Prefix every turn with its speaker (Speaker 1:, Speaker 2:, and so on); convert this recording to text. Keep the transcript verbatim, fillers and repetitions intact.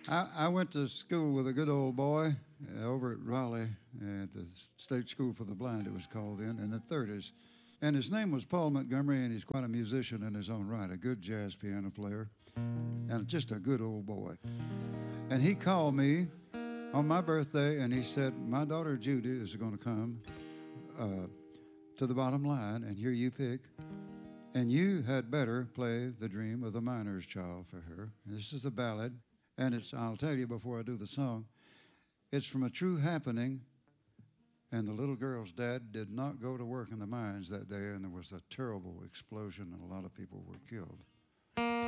Speaker 1: I, I went to school with a good old boy uh, over at Raleigh at the State School for the Blind, it was called then, in the thirties. And his name was Paul Montgomery, and he's quite a musician in his own right, a good jazz piano player, and just a good old boy. And he called me on my birthday, and he said, my daughter Judy is going to come uh, to the bottom line, and here you pick. And you had better play The Dream of the Miner's Child for her. This is a ballad, and it's, I'll tell you before I do the song, it's from a true happening, and the little girl's dad did not go to work in the mines that day, and there was a terrible explosion, and a lot of people were killed.